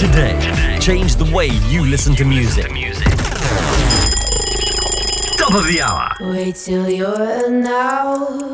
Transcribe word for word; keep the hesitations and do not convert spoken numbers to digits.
Today, change the way you listen to music. Top of the hour. Wait till you're now.